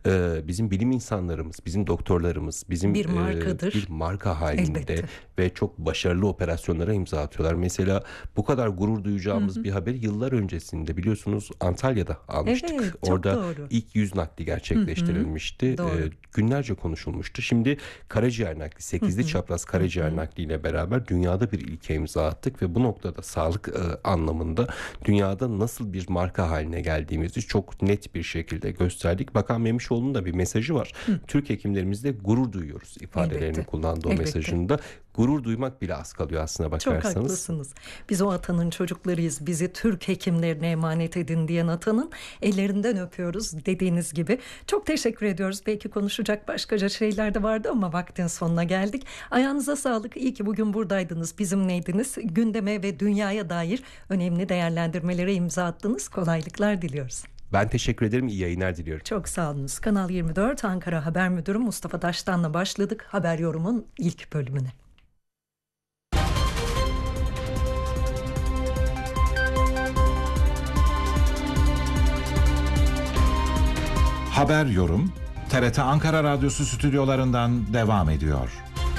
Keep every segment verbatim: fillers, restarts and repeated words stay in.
e, bizim bilim insanlarımız, bizim doktorlarımız, bizim Bir e, markadır. bir marka halinde Elbette. ve çok başarılı operasyonlara imza atıyorlar. Mesela bu kadar gurur Hı duyacağımız hı. bir haberi yıllar öncesinde biliyorsunuz Antalya'da almıştık. Evet, çok Orada doğru. ilk yüz nakli Hı hı. gerçekleştirilmişti. E, Doğru. günlerce konuşulmuştu. Şimdi karaciğer nakli, Hı sekizli hı. çapraz Hı karaciğer hı. nakliyle beraber dünyada bir ilke imza attık ve bu noktada sağlık e, anlamında dünyada nasıl bir marka haline geldiğimizi çok net bir şekilde gösterdik. Bakan Memişoğlu'nun da bir mesajı var. Hı. Türk hekimlerimizle gurur duyuyoruz ifadelerini Elbette. kullandığı o Elbette. mesajında. Gurur duymak bile az kalıyor aslına Çok bakarsanız. haklısınız. Biz o atanın çocuklarıyız. Bizi Türk hekimlerine emanet edin diyen atanın ellerinden öpüyoruz dediğiniz gibi. Çok teşekkür ediyoruz. Belki konuşacak başkaca şeyler de vardı ama vaktin sonuna geldik. Ayağınıza sağlık. İyi ki bugün buradaydınız. Bizimleydiniz. Gündeme ve dünyaya dair önemli değerlendirmelere imza attınız. Kolaylıklar diliyoruz. Ben teşekkür ederim. İyi yayınlar diliyorum. Çok sağ olunuz. Kanal yirmi dört Ankara Haber Müdürü Mustafa Daştan'la başladık Haber Yorum'un ilk bölümüne. Haber Yorum, T R T Ankara Radyosu stüdyolarından devam ediyor.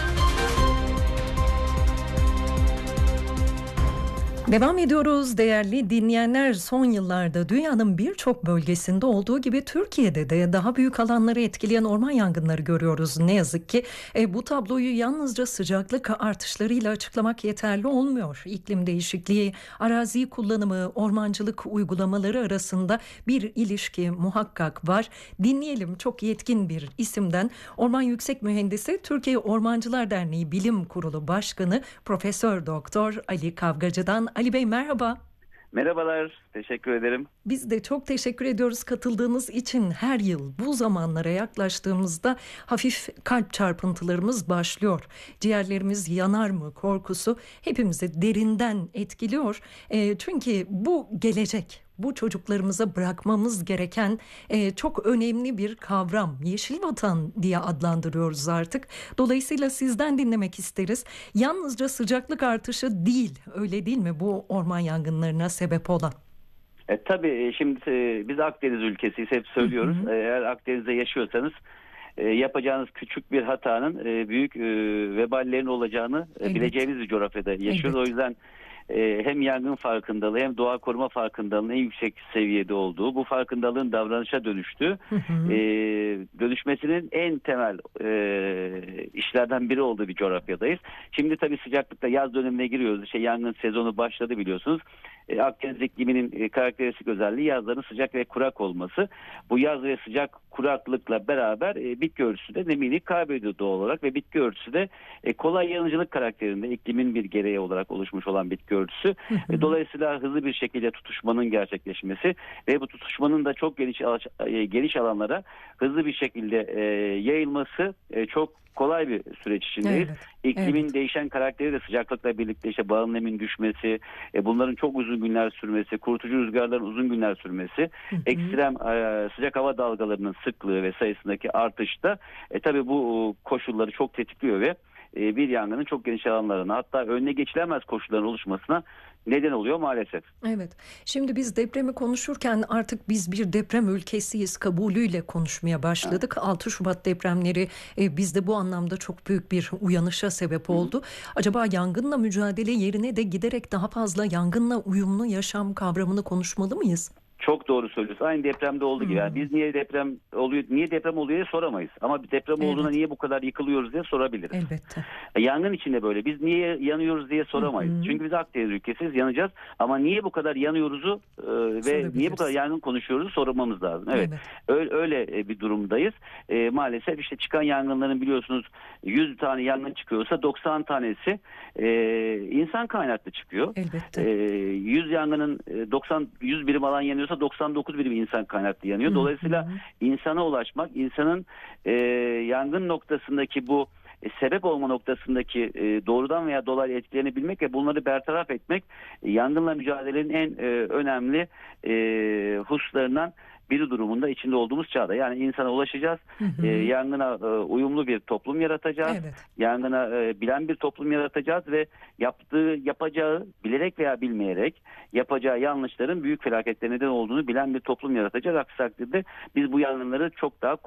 Devam ediyoruz değerli dinleyenler. Son yıllarda dünyanın birçok bölgesinde olduğu gibi Türkiye'de de daha büyük alanları etkileyen orman yangınları görüyoruz. Ne yazık ki e, bu tabloyu yalnızca sıcaklık artışlarıyla açıklamak yeterli olmuyor. İklim değişikliği, arazi kullanımı, ormancılık uygulamaları arasında bir ilişki muhakkak var. Dinleyelim çok yetkin bir isimden. Orman Yüksek Mühendisi, Türkiye Ormancılar Derneği Bilim Kurulu Başkanı Profesör Doktor Ali Kavgacı'dan. Ali Bey merhaba. Merhabalar, teşekkür ederim. Biz de çok teşekkür ediyoruz katıldığınız için. Her yıl bu zamanlara yaklaştığımızda hafif kalp çarpıntılarımız başlıyor. Ciğerlerimiz yanar mı korkusu hepimizi derinden etkiliyor. E, çünkü bu gelecek. Bu çocuklarımıza bırakmamız gereken e, çok önemli bir kavram. Yeşil vatan diye adlandırıyoruz artık. Dolayısıyla sizden dinlemek isteriz. Yalnızca sıcaklık artışı değil, öyle değil mi bu orman yangınlarına sebep olan? E, tabii şimdi e, biz Akdeniz ülkesiyiz, hep söylüyoruz. Hı hı. Eğer Akdeniz'de yaşıyorsanız e, yapacağınız küçük bir hatanın e, büyük e, veballerin olacağını e, bileceğimiz bir coğrafyada yaşıyoruz. Elbette. O yüzden e, hem yangın farkındalığı hem doğa koruma farkındalığının en yüksek seviyede olduğu, bu farkındalığın davranışa dönüştüğü, Hı hı. e, dönüşmesinin en temel e, işlerden biri olduğu bir coğrafyadayız. Şimdi tabii sıcaklıkta yaz dönemine giriyoruz. İşte yangın sezonu başladı biliyorsunuz. E, Akdeniz ikliminin e, karakteristik özelliği yazların sıcak ve kurak olması. Bu yaz ve sıcak kuraklıkla beraber e, bitki örtüsü de nemini kaybediyor doğal olarak ve bitki örtüsü de e, kolay yanıcılık karakterinde iklimin bir gereği olarak oluşmuş olan bitki örtüsü. Hı hı. E, dolayısıyla hızlı bir şekilde tutuşmanın gerçekleşmesi ve bu tutuşmanın da çok geniş e, geniş alanlara hızlı bir şekilde e, yayılması e, çok kolay bir süreç içindeyiz. Evet, İklimin evet. değişen karakteri de sıcaklıkla birlikte işte bağın nemin düşmesi, e, bunların çok uzun günler sürmesi, kurutucu rüzgarların uzun günler sürmesi, Hı hı. ekstrem e, sıcak hava dalgalarının sıklığı ve sayısındaki artışta e, tabii bu e, koşulları çok tetikliyor ve e, bir yangının çok geniş alanlarına, hatta önüne geçilemez koşulların oluşmasına neden oluyor maalesef. Evet. Şimdi biz depremi konuşurken artık biz bir deprem ülkesiyiz kabulüyle konuşmaya başladık. Evet. altı Şubat depremleri e, bizde bu anlamda çok büyük bir uyanışa sebep oldu. Hı hı. Acaba yangınla mücadele yerine de giderek daha fazla yangınla uyumlu yaşam kavramını konuşmalı mıyız? Çok doğru söylüyorsun. Aynı depremde olduğu gibi. Yani biz niye deprem oluyor, niye deprem oluyor diye soramayız. Ama bir deprem Evet. olduğunda niye bu kadar yıkılıyoruz diye sorabiliriz. Elbette. E, yangın içinde böyle. Biz niye yanıyoruz diye soramayız. Hı hı. Çünkü biz Akdeniz ülkesiyiz, yanacağız. Ama niye bu kadar yanıyoruzu e, ve niye bu kadar yangın konuşuyoruzu sormamız lazım. Evet. evet. Öyle, öyle bir durumdayız. E, maalesef işte çıkan yangınların biliyorsunuz yüz tane yangın çıkıyorsa doksan tanesi e, insan kaynaklı çıkıyor. Elbette. E, yüz yangının doksan yüz birim alan yanıyorsa doksan dokuz birim insan kaynaklı yanıyor. Dolayısıyla hı hı. insana ulaşmak, insanın e, yangın noktasındaki bu e, sebep olma noktasındaki e, doğrudan veya dolaylı etkilerini bilmek ve bunları bertaraf etmek e, yangınla mücadelenin en e, önemli e, hususlarından biri durumunda içinde olduğumuz çağda. Yani insana ulaşacağız, hı hı. E, yangına e, uyumlu bir toplum yaratacağız, evet. yangına e, bilen bir toplum yaratacağız ve yaptığı, yapacağı, bilerek veya bilmeyerek yapacağı yanlışların büyük felaketlere neden olduğunu bilen bir toplum yaratacağız. Aksi takdirde biz bu yangınları çok daha